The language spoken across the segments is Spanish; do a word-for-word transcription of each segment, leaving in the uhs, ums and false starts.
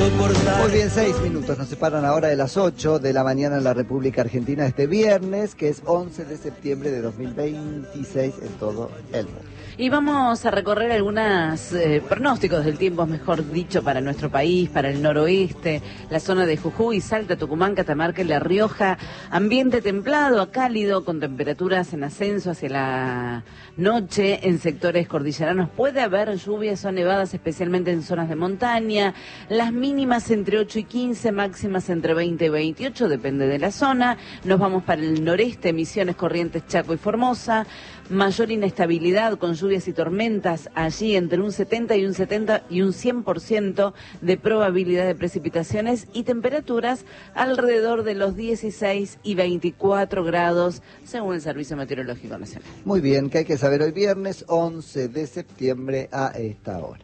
soportar. Muy bien, seis minutos nos separan ahora de las ocho de la mañana en la República Argentina este viernes, que es once de septiembre de dos mil veintiséis en todo el mundo. Y vamos a recorrer algunos eh, pronósticos del tiempo, mejor dicho, para nuestro país, para el noroeste, la zona de Jujuy, Salta, Tucumán, Catamarca y La Rioja. Ambiente templado a cálido, con temperaturas en ascenso hacia la noche. En sectores cordilleranos puede haber lluvias o nevadas, especialmente en zonas de montaña. Las mínimas entre ocho y quince, máximas entre veinte y veintiocho, depende de la zona. Nos vamos para el noreste, Misiones, Corrientes, Chaco y Formosa. Mayor inestabilidad con lluvias y tormentas, allí entre un setenta y un setenta y un cien por ciento de probabilidad de precipitaciones, y temperaturas alrededor de los dieciséis y veinticuatro grados, según el Servicio Meteorológico Nacional. Muy bien, ¿qué hay que saber hoy viernes once de septiembre a esta hora?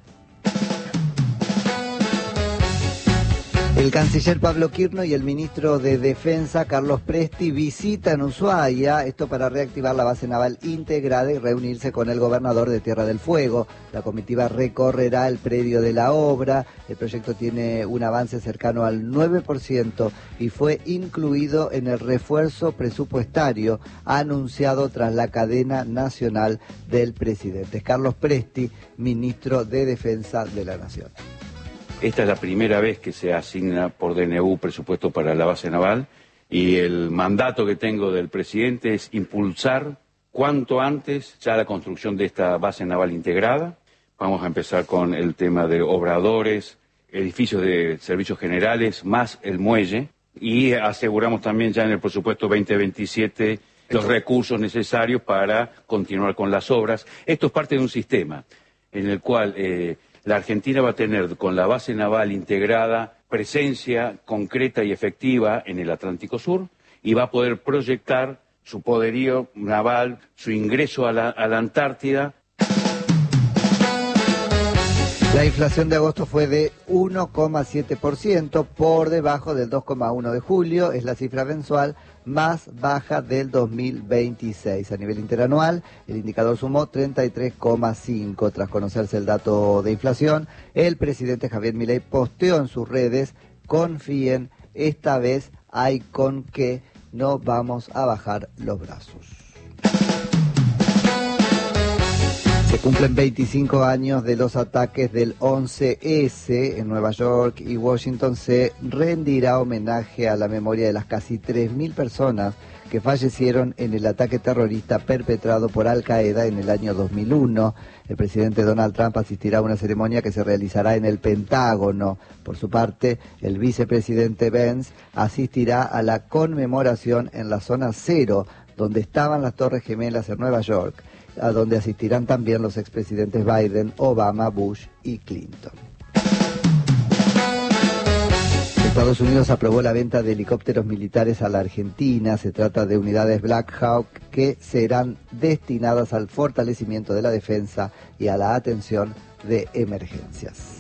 El canciller Pablo Quirno y el ministro de Defensa, Carlos Presti, visitan Ushuaia, esto para reactivar la base naval integrada y reunirse con el gobernador de Tierra del Fuego. La comitiva recorrerá el predio de la obra. El proyecto tiene un avance cercano al nueve por ciento y fue incluido en el refuerzo presupuestario anunciado tras la cadena nacional del presidente. Carlos Presti, ministro de Defensa de la Nación. Esta es la primera vez que se asigna por D N U presupuesto para la base naval, y el mandato que tengo del presidente es impulsar cuanto antes ya la construcción de esta base naval integrada. Vamos a empezar con el tema de obradores, edificios de servicios generales, más el muelle, y aseguramos también ya en el presupuesto veinte veintisiete los recursos necesarios para continuar con las obras. Esto es parte de un sistema en el cual Eh, la Argentina va a tener con la base naval integrada presencia concreta y efectiva en el Atlántico Sur, y va a poder proyectar su poderío naval, su ingreso a la, a la Antártida. La inflación de agosto fue de uno coma siete por ciento, por debajo del dos coma uno por ciento de julio. Es la cifra mensual más baja del dos mil veintiséis. A nivel interanual, el indicador sumó treinta y tres coma cinco. Tras conocerse el dato de inflación, el presidente Javier Milei posteó en sus redes: confíen, esta vez hay con qué, no vamos a bajar los brazos. Se cumplen veinticinco años de los ataques del once ese en Nueva York y Washington. Se rendirá homenaje a la memoria de las casi tres mil personas que fallecieron en el ataque terrorista perpetrado por Al Qaeda en el año dos mil uno. El presidente Donald Trump asistirá a una ceremonia que se realizará en el Pentágono. Por su parte, el vicepresidente Pence asistirá a la conmemoración en la zona cero, donde estaban las Torres Gemelas en Nueva York, a donde asistirán también los expresidentes Biden, Obama, Bush y Clinton. Estados Unidos aprobó la venta de helicópteros militares a la Argentina. Se trata de unidades Black Hawk que serán destinadas al fortalecimiento de la defensa y a la atención de emergencias.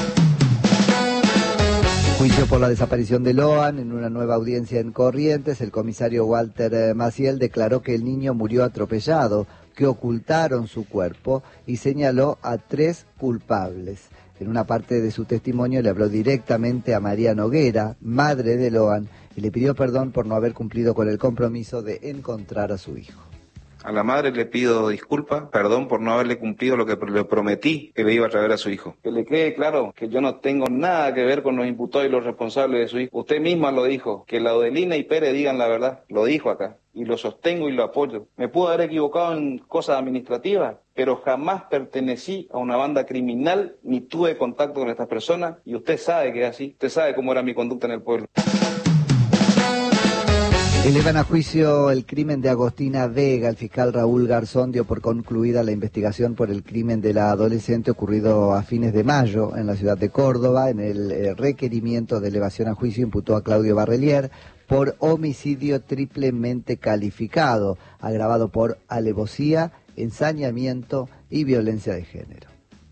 Juicio por la desaparición de Loan. En una nueva audiencia en Corrientes, el comisario Walter Maciel declaró que el niño murió atropellado, que ocultaron su cuerpo, y señaló a tres culpables. En una parte de su testimonio le habló directamente a María Noguera, madre de Loan, y le pidió perdón por no haber cumplido con el compromiso de encontrar a su hijo. A la madre le pido disculpas, perdón por no haberle cumplido lo que le prometí que le iba a traer a su hijo. Que le quede claro que yo no tengo nada que ver con los imputados y los responsables de su hijo. Usted misma lo dijo, que la Odelina y Pérez digan la verdad. Lo dijo acá, y lo sostengo y lo apoyo. Me puedo haber equivocado en cosas administrativas, pero jamás pertenecí a una banda criminal, ni tuve contacto con estas personas, y usted sabe que es así. Usted sabe cómo era mi conducta en el pueblo. Elevan a juicio el crimen de Agostina Vega. El fiscal Raúl Garzón dio por concluida la investigación por el crimen de la adolescente ocurrido a fines de mayo en la ciudad de Córdoba. En el eh, requerimiento de elevación a juicio imputó a Claudio Barrelier por homicidio triplemente calificado, agravado por alevosía, ensañamiento y violencia de género.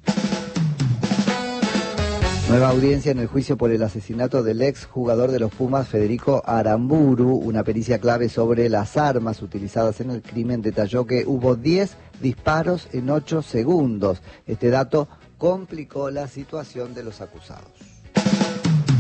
Nueva audiencia en el juicio por el asesinato del ex jugador de los Pumas, Federico Aramburu. Una pericia clave sobre las armas utilizadas en el crimen detalló que hubo diez disparos en ocho segundos. Este dato complicó la situación de los acusados.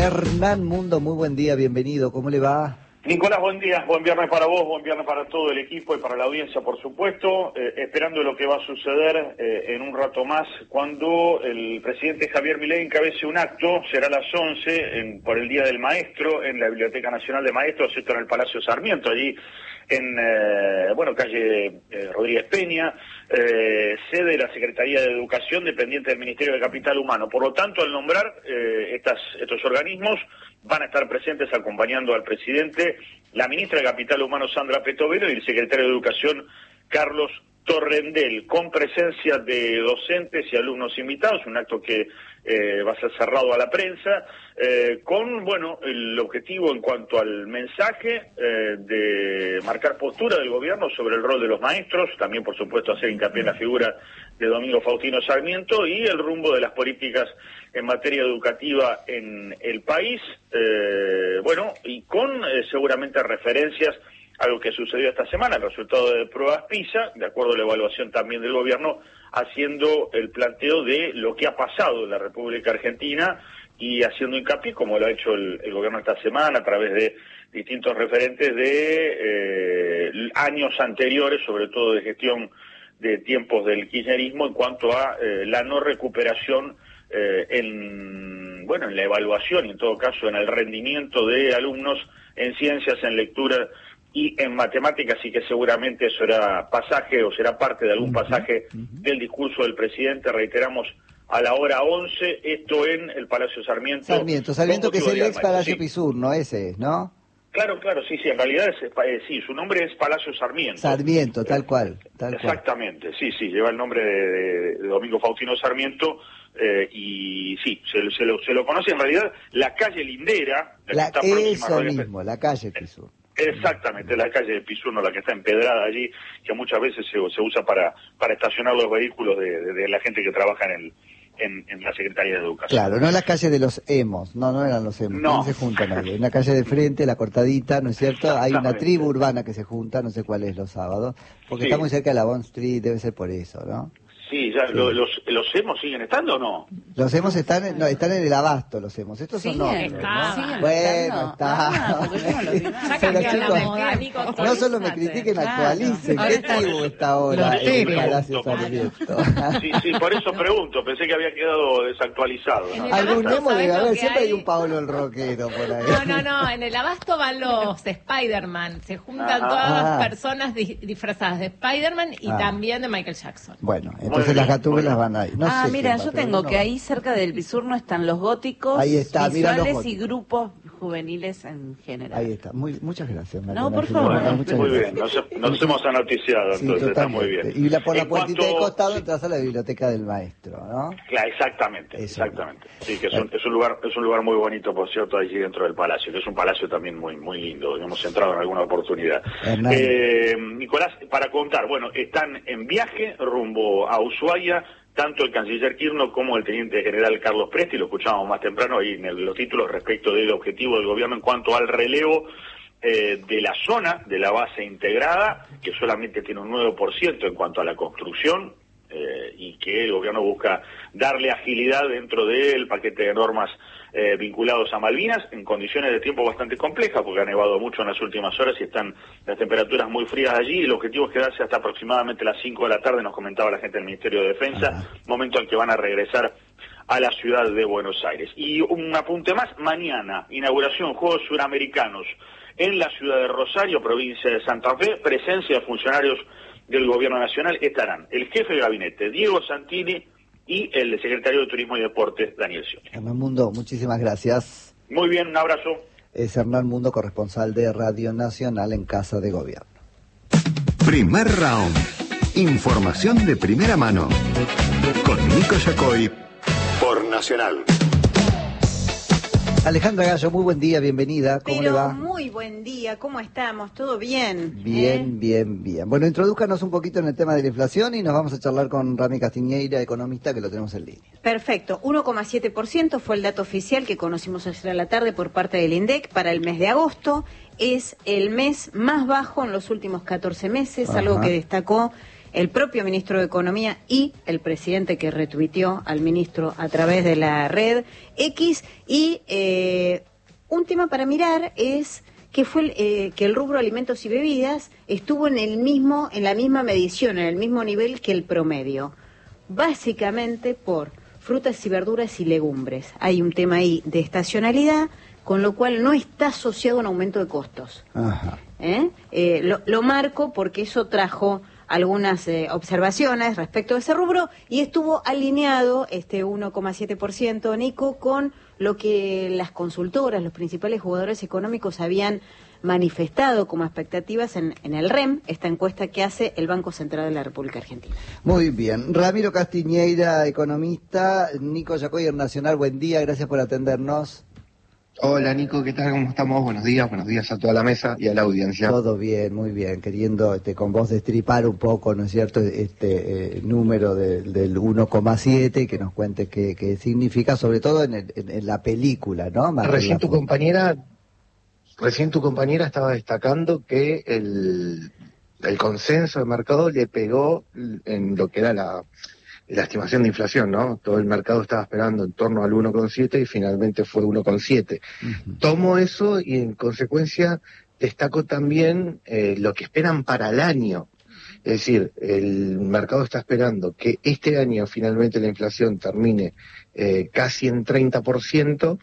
Hernán Mundo, muy buen día, bienvenido, ¿cómo le va? Nicolás, buen día, buen viernes para vos, buen viernes para todo el equipo y para la audiencia, por supuesto, eh, esperando lo que va a suceder eh, en un rato más cuando el presidente Javier Milei encabece un acto, será a las once, en, por el Día del Maestro, en la Biblioteca Nacional de Maestros, esto en el Palacio Sarmiento, allí en, eh, bueno, calle eh, Rodríguez Peña, eh, sede de la Secretaría de Educación, dependiente del Ministerio de Capital Humano. Por lo tanto, al nombrar eh, estas, estos organismos, van a estar presentes acompañando al presidente la ministra de Capital Humano, Sandra Petovelo, y el secretario de Educación, Carlos Torrendel, con presencia de docentes y alumnos invitados, un acto que eh, va a ser cerrado a la prensa, eh, con, bueno, el objetivo en cuanto al mensaje eh, de marcar postura del gobierno sobre el rol de los maestros, también, por supuesto, hacer hincapié en la figura de Domingo Faustino Sarmiento y el rumbo de las políticas en materia educativa en el país, eh, bueno, y con eh, seguramente referencias a lo que sucedió esta semana, el resultado de pruebas PISA, de acuerdo a la evaluación también del gobierno, haciendo el planteo de lo que ha pasado en la República Argentina y haciendo hincapié, como lo ha hecho el, el gobierno esta semana, a través de distintos referentes de eh, años anteriores, sobre todo de gestión de tiempos del kirchnerismo, en cuanto a eh, la no recuperación eh, en, bueno, en la evaluación y en todo caso en el rendimiento de alumnos en ciencias, en lectura y en matemáticas, y que seguramente eso será pasaje o será parte de algún pasaje uh-huh, uh-huh. del discurso del presidente, reiteramos, a la hora once, esto en el Palacio Sarmiento. Sarmiento, Sarmiento que es el ex Palacio sí. Pisur, ¿no? Ese es, ¿no? Claro, claro, sí, sí, en realidad es, eh, sí, su nombre es Palacio Sarmiento. Sarmiento, tal cual. Tal Exactamente, cual. sí, sí, lleva el nombre de, de, de Domingo Faustino Sarmiento, eh, y sí, se, se, lo, se lo conoce en realidad la calle Lindera, la, la que está eso próxima, mismo, la calle Pisur. Exactamente, la calle de Pisuno, la que está empedrada allí, que muchas veces se, se usa para, para estacionar los vehículos de, de, de la gente que trabaja en el en, en la Secretaría de Educación. Claro, no las calles de los hemos, no, no eran los hemos, no, no se juntan ahí. En la calle de frente, la cortadita, ¿no es cierto? Hay una tribu urbana que se junta, no sé cuál es los sábados, porque sí. está muy cerca de la Bond Street, debe ser por eso, ¿no? Sí, ya, sí. Lo, los, ¿los hemos siguen estando o no? Los hemos están en, no, están en el abasto, los hemos. Estos son otros, ¿no? Bueno, está. Ah, pero chicos, no solo me critiquen, claro. actualicen. ¿Qué tribu está ahora en el Palacio Sarmiento? Sí, sí, por eso pregunto. Pensé que había quedado desactualizado, ¿no? Algún emo debe haber, siempre hay un Pablo el rockero por ahí. No, no, no, en el abasto van los Spider-Man. Se juntan Ajá. todas las ah. personas di disfrazadas de Spider-Man y ah. también de Michael Jackson. Bueno, entonces Entonces las gatúbelas van ahí. No ah, sé mira, va, yo tengo no. que ahí cerca del Pisurno están los góticos, ahí está, visuales y grupos juveniles en general. Ahí está. Muy, muchas gracias, María. No, por favor. Bueno, muchas muy gracias. bien, nos, nos hemos anoticiado, sí, entonces totalmente. Está muy bien. Y la, por la puertita cuanto... de costado entras a la biblioteca del maestro, ¿no? Claro, exactamente, Eso exactamente. Es. Sí, que es un, es un lugar es un lugar muy bonito, por cierto, allí dentro del palacio, que es un palacio también muy muy lindo, hemos entrado en alguna oportunidad. Eh, Nicolás, para contar, bueno, están en viaje rumbo a Ushuaia, tanto el canciller Kirchner como el teniente general Carlos Presti, lo escuchábamos más temprano ahí en el, los títulos respecto del objetivo del gobierno en cuanto al relevo eh, de la zona, de la base integrada, que solamente tiene un nueve por ciento en cuanto a la construcción, eh, y que el gobierno busca darle agilidad dentro del paquete de normas eh, vinculados a Malvinas, en condiciones de tiempo bastante complejas, porque ha nevado mucho en las últimas horas y están las temperaturas muy frías allí. El objetivo es quedarse hasta aproximadamente las cinco de la tarde, nos comentaba la gente del Ministerio de Defensa, Ajá. momento en que van a regresar a la ciudad de Buenos Aires. Y un apunte más, mañana, inauguración Juegos Suramericanos en la ciudad de Rosario, provincia de Santa Fe, presencia de funcionarios del Gobierno Nacional. Estarán el jefe de gabinete, Diego Santini, y el secretario de Turismo y Deportes, Daniel Scioli. Hernán Mundo, muchísimas gracias. Muy bien, un abrazo. Es Hernán Mundo, corresponsal de Radio Nacional en Casa de Gobierno. Primer round. Información de primera mano. Con Nico Yacoy por Nacional. Alejandra Gallo, muy buen día, bienvenida. ¿Cómo Pero le va? Muy buen día, ¿cómo estamos? ¿Todo bien? Bien, ¿Eh? bien, bien. Bueno, introdúcanos un poquito en el tema de la inflación y nos vamos a charlar con Rami Castiñeira, economista, que lo tenemos en línea. Perfecto, uno coma siete por ciento fue el dato oficial que conocimos ayer a la tarde por parte del INDEC para el mes de agosto. Es el mes más bajo en los últimos catorce meses, Ajá. algo que destacó el propio ministro de Economía y el presidente que retuiteó al ministro a través de la red X. Y eh, un tema para mirar es que fue eh, que el rubro alimentos y bebidas estuvo en el mismo, en la misma medición, en el mismo nivel que el promedio, básicamente por frutas y verduras y legumbres. Hay un tema ahí de estacionalidad, con lo cual no está asociado a un aumento de costos. Ajá. ¿Eh? Eh, lo, lo marco porque eso trajo algunas eh, observaciones respecto a ese rubro y estuvo alineado este uno coma siete por ciento, Nico, con lo que las consultoras, los principales jugadores económicos habían manifestado como expectativas en, en el R E M, esta encuesta que hace el Banco Central de la República Argentina. Muy bien. Ramiro Castiñeira, economista, Nico Yacoy, Nacional, buen día, gracias por atendernos. Hola Nico, ¿qué tal? ¿Cómo estamos? Buenos días, buenos días a toda la mesa y a la audiencia. Todo bien, muy bien, queriendo este, con vos destripar un poco, ¿no es cierto?, este eh, número de, del uno coma siete, que nos cuente qué, qué significa, sobre todo en, el, en, en la película, ¿no? Más recién tu compañera, recién tu compañera estaba destacando que el, el consenso de mercado le pegó en lo que era la... la estimación de inflación, ¿no? Todo el mercado estaba esperando en torno al uno coma siete y finalmente fue uno coma siete. Uh-huh. Tomo eso y en consecuencia destaco también eh, lo que esperan para el año. Es decir, el mercado está esperando que este año finalmente la inflación termine eh, casi en treinta por ciento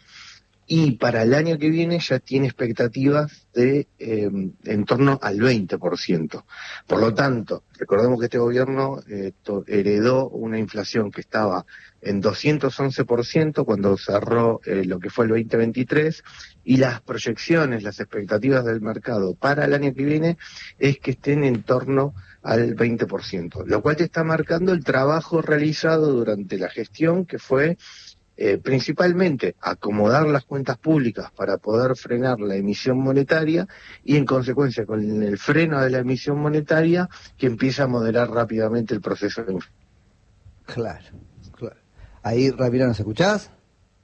y para el año que viene ya tiene expectativas de eh, en torno al veinte por ciento. Por lo tanto, recordemos que este gobierno eh, to, heredó una inflación que estaba en doscientos once por ciento cuando cerró eh, lo que fue el veinte veintitrés, y las proyecciones, las expectativas del mercado para el año que viene es que estén en torno al veinte por ciento, lo cual te está marcando el trabajo realizado durante la gestión, que fue Eh, principalmente acomodar las cuentas públicas para poder frenar la emisión monetaria y en consecuencia con el freno de la emisión monetaria que empieza a moderar rápidamente el proceso de inflación. Claro, claro. Ahí, Ramiro, ¿nos escuchás?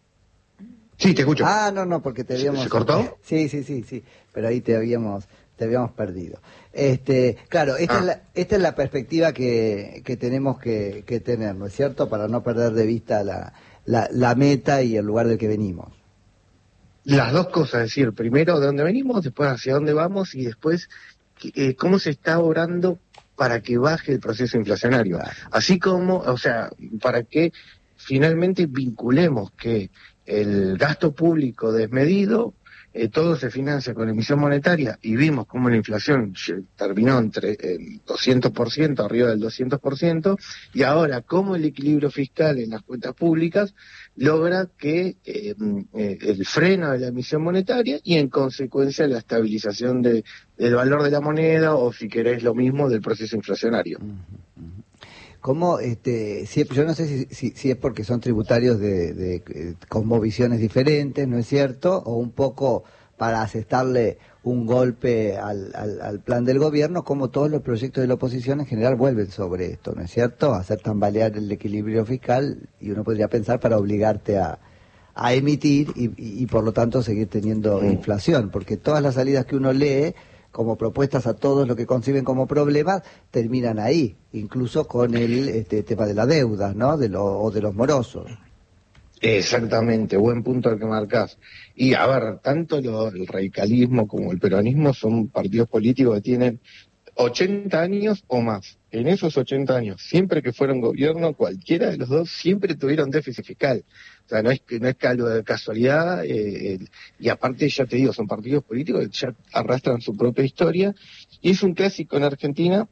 Sí, te escucho. Ah, no, no, porque te habíamos... ¿Se cortó? Sí, sí, sí, sí, pero ahí te habíamos... te habíamos perdido. Este, claro, esta, ah. es, la, esta es la perspectiva que, que tenemos que, que tener, ¿no es cierto?, para no perder de vista la, la, la meta y el lugar del que venimos. Las dos cosas, es decir, primero de dónde venimos, después hacia dónde vamos y después eh, cómo se está obrando para que baje el proceso inflacionario. Claro. Así como, o sea, para que finalmente vinculemos que el gasto público desmedido, Eh, todo se financia con emisión monetaria y vimos cómo la inflación terminó entre el doscientos por ciento, arriba del doscientos por ciento, y ahora cómo el equilibrio fiscal en las cuentas públicas logra que eh, eh, el freno de la emisión monetaria y en consecuencia la estabilización de, del valor de la moneda, o si querés lo mismo del proceso inflacionario. Uh-huh, uh-huh. ¿Cómo, este, si, yo no sé si, si, si es porque son tributarios de, de, de cosmovisiones diferentes, ¿no es cierto? O un poco para asestarle un golpe al, al, al plan del gobierno, como todos los proyectos de la oposición en general vuelven sobre esto, ¿no es cierto? Hacer tambalear el equilibrio fiscal, y uno podría pensar para obligarte a, a emitir y, y, y por lo tanto seguir teniendo mm. inflación, porque todas las salidas que uno lee como propuestas a todos lo que conciben como problemas, terminan ahí, incluso con el este, tema de la deuda, ¿no? De lo, o de los morosos. Exactamente, buen punto el que marcás. Y a ver, tanto lo, el radicalismo como el peronismo son partidos políticos que tienen ochenta años o más. En esos ochenta años, siempre que fueron gobierno, cualquiera de los dos siempre tuvieron déficit fiscal. O sea, no es que no es algo de casualidad, eh, y aparte, ya te digo, son partidos políticos que ya arrastran su propia historia, y es un clásico en Argentina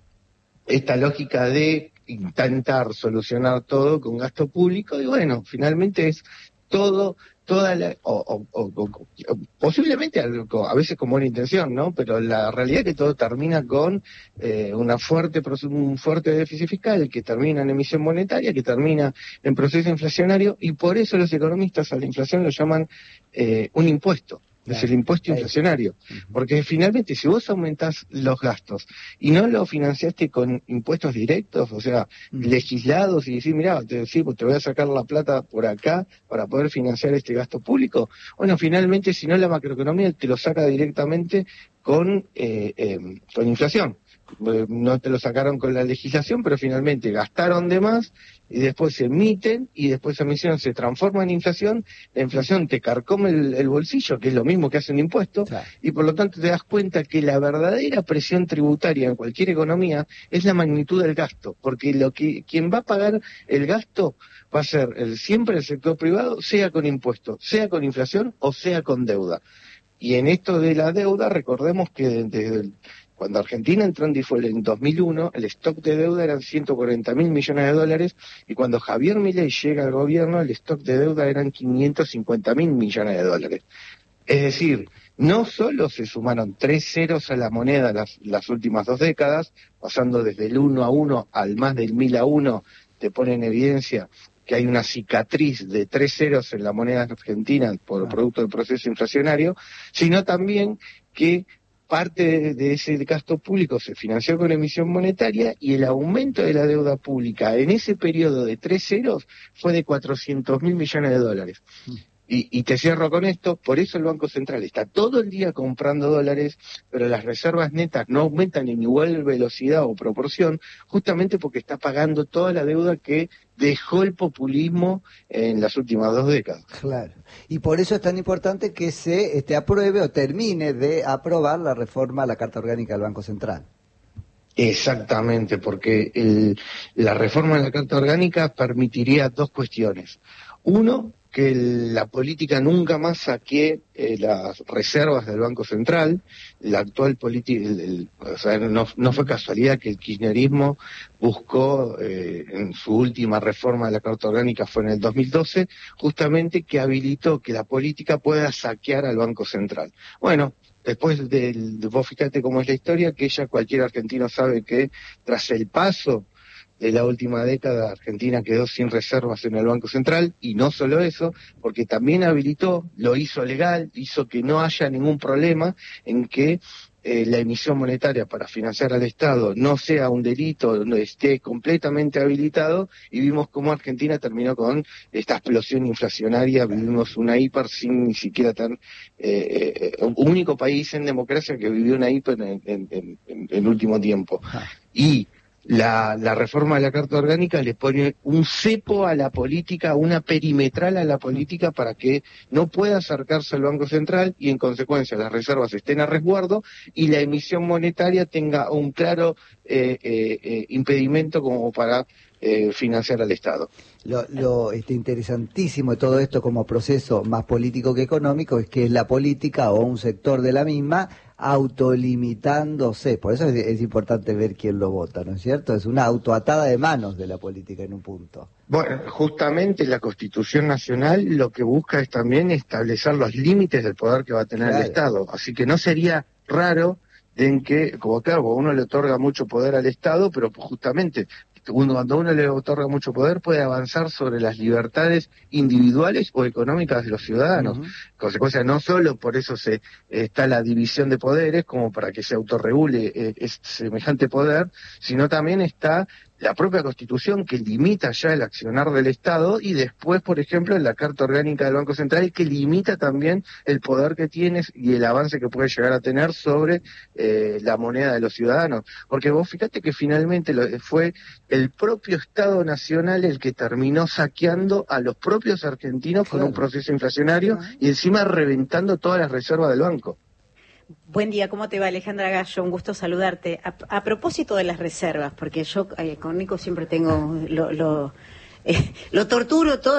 esta lógica de intentar solucionar todo con gasto público, y bueno, finalmente es todo, toda la, o, o, o, o posiblemente a veces con buena intención, ¿no? Pero la realidad es que todo termina con eh, una fuerte, un fuerte déficit fiscal, que termina en emisión monetaria, que termina en proceso inflacionario, y por eso los economistas a la inflación lo llaman eh, un impuesto. Claro. Es el impuesto inflacionario, porque finalmente si vos aumentás los gastos y no lo financiaste con impuestos directos, o sea, mm. legislados, y decís, mirá, te, decís, te voy a sacar la plata por acá para poder financiar este gasto público, bueno, finalmente si no la macroeconomía te lo saca directamente con, eh, eh, con inflación. eh, no te lo sacaron con la legislación, pero finalmente gastaron de más y después se emiten y después esa emisión se transforma en inflación, la inflación te carcome el, el bolsillo, que es lo mismo que hace un impuesto, claro. Y por lo tanto te das cuenta que la verdadera presión tributaria en cualquier economía es la magnitud del gasto, porque lo que quien va a pagar el gasto va a ser el, siempre el sector privado, sea con impuestos, sea con inflación o sea con deuda. Y en esto de la deuda, recordemos que desde el, cuando Argentina entró en default en dos mil uno, el stock de deuda eran ciento cuarenta mil millones de dólares, y cuando Javier Milei llega al gobierno, el stock de deuda eran quinientos cincuenta mil millones de dólares. Es decir, no solo se sumaron tres ceros a la moneda las, las últimas dos décadas, pasando desde el uno a uno al más del mil a uno, te pone en evidencia que hay una cicatriz de tres ceros en la moneda argentina por producto del proceso inflacionario, sino también que parte de, de ese gasto público se financió con emisión monetaria y el aumento de la deuda pública en ese periodo de tres ceros fue de cuatrocientos mil millones de dólares. Y, y te cierro con esto, por eso el Banco Central está todo el día comprando dólares, pero las reservas netas no aumentan en igual velocidad o proporción, justamente porque está pagando toda la deuda que dejó el populismo en las últimas dos décadas. Claro, y por eso es tan importante que se este, apruebe o termine de aprobar la reforma a la Carta Orgánica del Banco Central. Exactamente, porque el, la reforma de la Carta Orgánica permitiría dos cuestiones. Uno, que la política nunca más saquee eh, las reservas del Banco Central. La actual política, o sea, no, no fue casualidad que el kirchnerismo buscó, eh, en su última reforma de la Carta Orgánica fue en el dos mil doce, justamente que habilitó que la política pueda saquear al Banco Central. Bueno, después del, vos fíjate cómo es la historia, que ya cualquier argentino sabe que tras el paso de la última década, Argentina quedó sin reservas en el Banco Central, y no solo eso, porque también habilitó, lo hizo legal, hizo que no haya ningún problema en que eh, la emisión monetaria para financiar al Estado no sea un delito, no esté completamente habilitado, y vimos cómo Argentina terminó con esta explosión inflacionaria, vivimos una hiper sin ni siquiera tan... Eh, eh, único país en democracia que vivió una hiper en, en, en, en el último tiempo. Y La, la reforma de la Carta Orgánica le pone un cepo a la política, una perimetral a la política para que no pueda acercarse al Banco Central y en consecuencia las reservas estén a resguardo y la emisión monetaria tenga un claro eh, eh, eh, impedimento como para eh, financiar al Estado. Lo, lo este, interesantísimo de todo esto como proceso más político que económico es que es la política o un sector de la misma autolimitándose. Por eso es, es importante ver quién lo vota, ¿no es cierto? Es una autoatada de manos de la política en un punto. Bueno, justamente la Constitución Nacional lo que busca es también establecer los límites del poder que va a tener claro. el Estado. Así que no sería raro en que, como claro, uno le otorga mucho poder al Estado, pero justamente uno, cuando uno le otorga mucho poder puede avanzar sobre las libertades individuales o económicas de los ciudadanos. Uh-huh. Consecuencia, no solo por eso se está la división de poderes, como para que se autorregule eh, es semejante poder, sino también está la propia Constitución que limita ya el accionar del Estado y después, por ejemplo, en la Carta Orgánica del Banco Central que limita también el poder que tienes y el avance que puede llegar a tener sobre eh, la moneda de los ciudadanos. Porque vos fíjate que finalmente lo, fue el propio Estado Nacional el que terminó saqueando a los propios argentinos claro. con un proceso inflacionario uh-huh. y encima reventando todas las reservas del banco. Buen día, ¿cómo te va, Alejandra Gallo? Un gusto saludarte. A, a propósito de las reservas, porque yo eh, con Nico siempre tengo, lo, lo, eh, lo torturo todo.